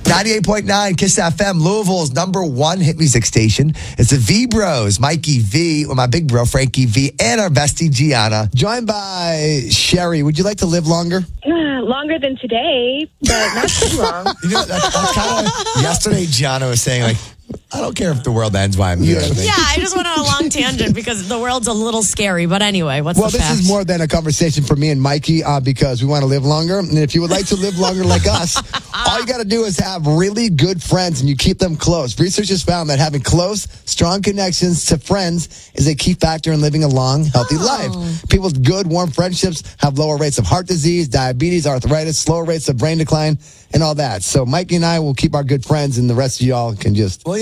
98.9 Kiss FM, Louisville's #1 hit music station. It's the V Bros, Mikey V, with my big bro, Frankie V, and our bestie, Gianna. Joined by Sherry. Would you like to live longer? Longer than today, but not too long. You know, that's kind of yesterday, Gianna was saying, like, I don't care if the world ends while I'm here. Yeah, I just went on a long tangent because the world's a little scary. But anyway, what's the fact? Well, this is more than a conversation for me and Mikey because we want to live longer. And if you would like to live longer like us, all you got to do is have really good friends and you keep them close. Research has found that having close, strong connections to friends is a key factor in living a long, healthy life. People with good, warm friendships have lower rates of heart disease, diabetes, arthritis, slower rates of brain decline, and all that. So Mikey and I will keep our good friends and the rest of y'all can just...